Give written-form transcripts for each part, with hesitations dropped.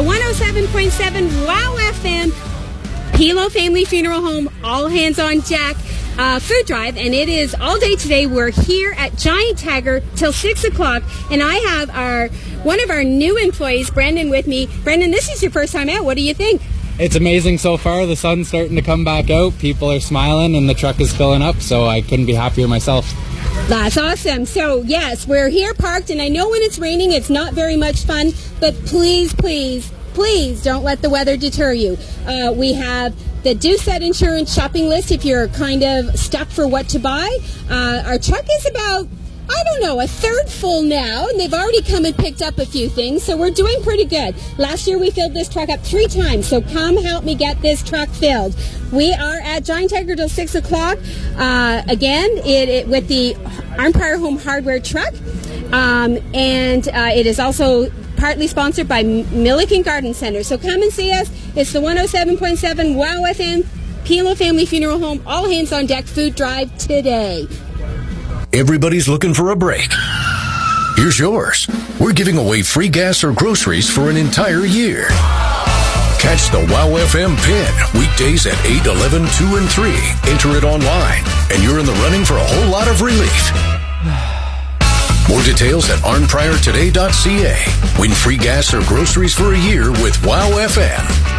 107.7 WOW FM, Hilo Family Funeral Home, all hands on deck. Food drive, and it is all day today. We're here at Giant Tiger till 6 o'clock, and I have one of our new employees, Brendan, with me. Brendan, this is your first time out. What do you think? It's amazing so far. The sun's starting to come back out. People are smiling, and the truck is filling up, so I couldn't be happier myself. That's awesome. So, yes, we're here parked, and I know when it's raining, it's not very much fun, but please, please, please don't let the weather deter you. We have the Doucette Insurance shopping list if you're kind of stuck for what to buy. Our truck is about, I don't know, a third full now, and they've already come and picked up a few things, so we're doing pretty good. Last year we filled this truck up 3 times, so come help me get this truck filled. We are at Giant Tiger till 6 o'clock. Again, it with the Arnprior Home Hardware truck, and it is also partly sponsored by Milliken Garden Center. So come and see us. It's the 107.7 WOW FM, Hilo Family Funeral Home, all hands on deck food drive today. Everybody's looking for a break. Here's yours. We're giving away free gas or groceries for an entire year. Catch the WOW FM pin weekdays at 8, 11, 2, and 3. Enter it online, and you're in the running for a whole lot of relief. More details at arnpriortoday.ca. Win free gas or groceries for a year with WOW FM.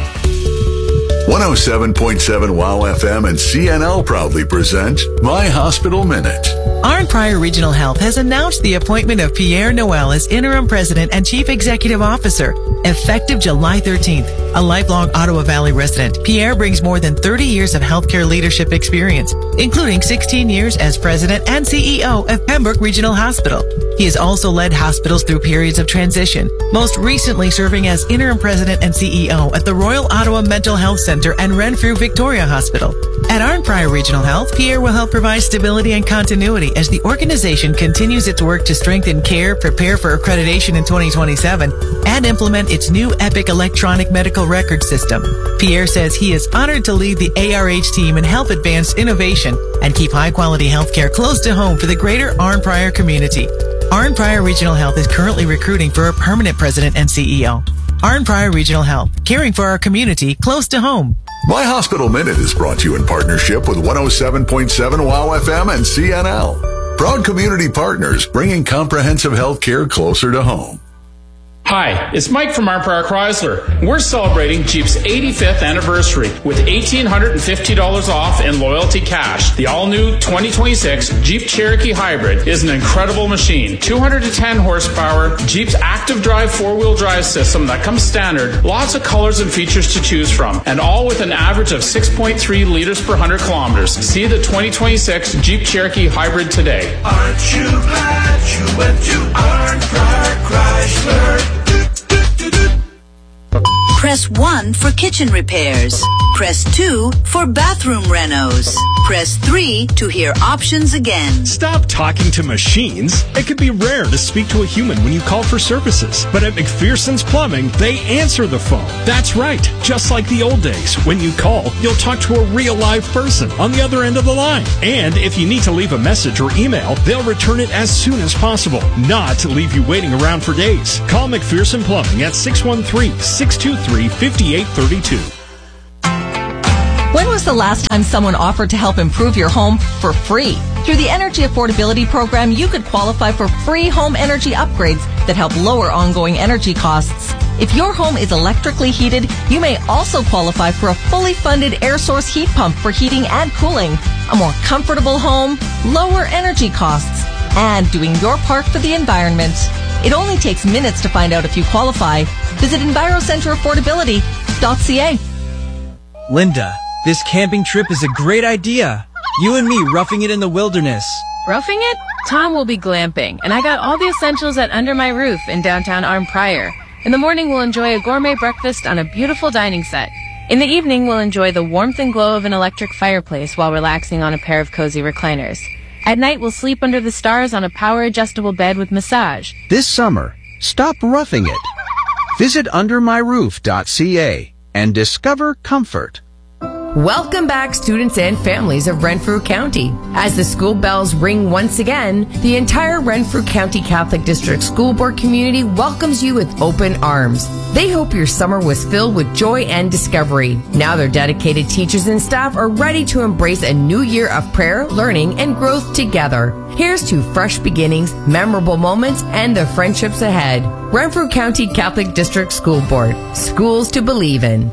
107.7 WOW FM and CNL proudly present My Hospital Minute. Arnprior Regional Health has announced the appointment of Pierre Noel as Interim President and Chief Executive Officer, effective July 13th. A lifelong Ottawa Valley resident, Pierre brings more than 30 years of healthcare leadership experience, including 16 years as President and CEO of Pembroke Regional Hospital. He has also led hospitals through periods of transition, most recently serving as Interim President and CEO at the Royal Ottawa Mental Health Centre and Renfrew Victoria Hospital. At Arnprior Regional Health, Pierre will help provide stability and continuity as the organization continues its work to strengthen care, prepare for accreditation in 2027, and implement its new Epic electronic medical record system. Pierre says he is honored to lead the ARH team and help advance innovation and keep high-quality healthcare close to home for the greater Arnprior community. Arnprior Regional Health is currently recruiting for a permanent president and CEO. Arnprior Regional Health, caring for our community close to home. My Hospital Minute is brought to you in partnership with 107.7 WOW FM and CNL. Proud community partners bringing comprehensive health care closer to home. Hi, it's Mike from Arnprior Chrysler. We're celebrating Jeep's 85th anniversary with $1,850 off in loyalty cash. The all-new 2026 Jeep Cherokee Hybrid is an incredible machine. 210 horsepower, Jeep's active drive four-wheel drive system that comes standard, lots of colors and features to choose from, and all with an average of 6.3 liters per 100 kilometers. See the 2026 Jeep Cherokee Hybrid today. Aren't you glad you went to Arnprior Chrysler? Press 1 for kitchen repairs. Press 2 for bathroom renos. Press 3 to hear options again. Stop talking to machines. It can be rare to speak to a human when you call for services. But at McPherson's Plumbing, they answer the phone. That's right. Just like the old days. When you call, you'll talk to a real live person on the other end of the line. And if you need to leave a message or email, they'll return it as soon as possible. Not to leave you waiting around for days. Call McPherson Plumbing at 613-623-5832. When was the last time someone offered to help improve your home for free? Through the Energy Affordability Program, you could qualify for free home energy upgrades that help lower ongoing energy costs. If your home is electrically heated, you may also qualify for a fully funded air source heat pump for heating and cooling. A more comfortable home, lower energy costs, and doing your part for the environment. It only takes minutes to find out if you qualify. Visit EnviroCenterAffordability.ca. Linda, this camping trip is a great idea. You and me roughing it in the wilderness. Roughing it? Tom will be glamping, and I got all the essentials at Under My Roof in downtown Arnprior. In the morning, we'll enjoy a gourmet breakfast on a beautiful dining set. In the evening, we'll enjoy the warmth and glow of an electric fireplace while relaxing on a pair of cozy recliners. At night, we'll sleep under the stars on a power-adjustable bed with massage. This summer, stop roughing it. Visit undermyroof.ca and discover comfort. Welcome back, students and families of Renfrew County. As the school bells ring once again, the entire Renfrew County Catholic District School Board community welcomes you with open arms. They hope your summer was filled with joy and discovery. Now their dedicated teachers and staff are ready to embrace a new year of prayer, learning, and growth together. Here's to fresh beginnings, memorable moments, and the friendships ahead. Renfrew County Catholic District School Board. Schools to believe in.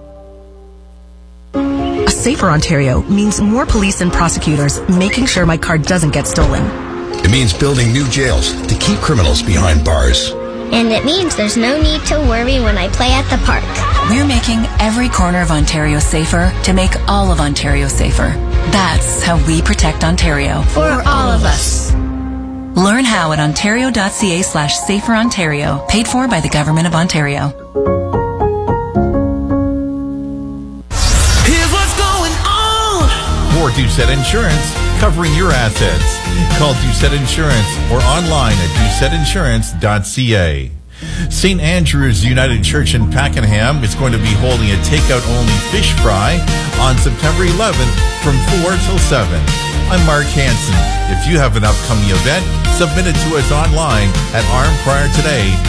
A safer Ontario means more police and prosecutors making sure my car doesn't get stolen. It means building new jails to keep criminals behind bars. And it means there's no need to worry when I play at the park. We're making every corner of Ontario safer to make all of Ontario safer. That's how we protect Ontario. For all of us. Learn how at ontario.ca/saferontario, paid for by the Government of Ontario. Here's what's going on. For Doucette Insurance, covering your assets. Call Doucette Insurance or online at doucettinsurance.ca. St. Andrew's United Church in Pakenham is going to be holding a takeout-only fish fry on September 11th from 4 till 7. I'm Mark Hansen. If you have an upcoming event, submit it to us online at armpriortoday.ca.